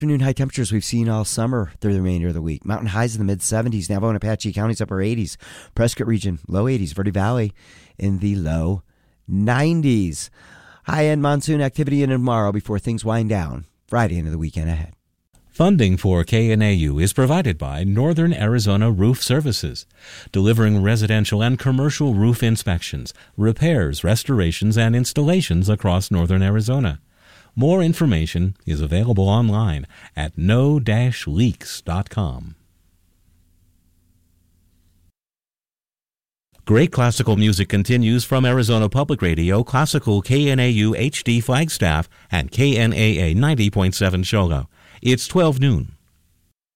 Afternoon high temperatures we've seen all summer through the remainder of the week. Mountain highs in the mid-70s. Navajo and Apache counties upper 80s. Prescott region low 80s. Verde Valley in the low 90s. High-end monsoon activity into tomorrow before things wind down. Friday into the weekend ahead. Funding for KNAU is provided by Northern Arizona Roof Services, delivering residential and commercial roof inspections, repairs, restorations, and installations across Northern Arizona. More information is available online at no-leaks.com. Great classical music continues from Arizona Public Radio, Classical KNAU HD Flagstaff, and KNAA 90.7 Shogo. It's 12 noon.